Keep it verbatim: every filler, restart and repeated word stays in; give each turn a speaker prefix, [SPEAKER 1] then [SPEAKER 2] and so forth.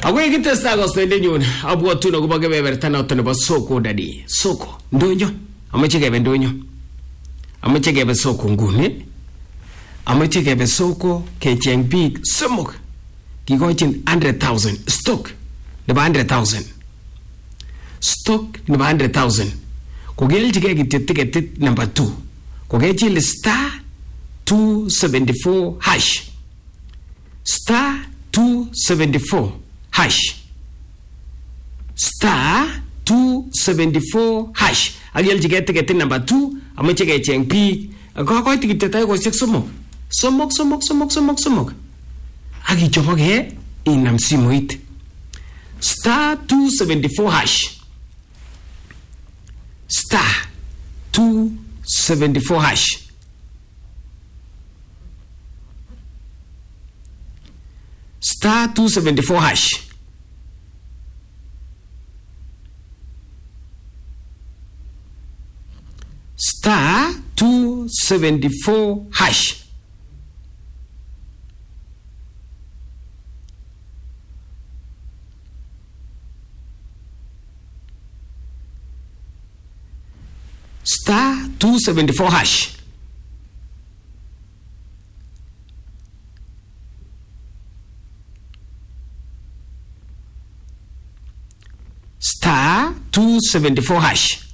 [SPEAKER 1] Agwe kitesta kostende nyun abwatun akobo kebeberta noto nebo soko dadi. Soko ndonyo. Amache kebe ndonyo. Amache kebe soko nguni. Amache kebe soko kecheng biik somok. Kikochin one hundred thousand stock nebo one hundred thousand. Stock nebo one hundred thousand. Kogelchige kityo tiketit number two. Kogechil star two seventy-four hash. Star two seventy-four hash. Star two seventy-four hash. Agelchige tiketit number two. Amache kecheng biik. Akakoy tikitit tayo kosyek somok. Somok, somok, somok, somok, somok. Akichoboke inam simoit. Star two seventy-four hash. Star two seventy-four hash. Star two seventy-four hash. Star two seventy-four hash. Star two seventy-four hash. Star two seventy-four hash.